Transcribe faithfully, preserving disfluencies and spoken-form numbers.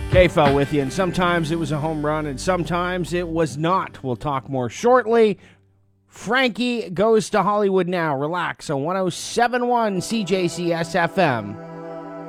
K-Fel with you, and sometimes it was a home run, and sometimes it was not. We'll talk more shortly. Frankie goes to Hollywood now. Relax on one oh seven point one C J C S F M.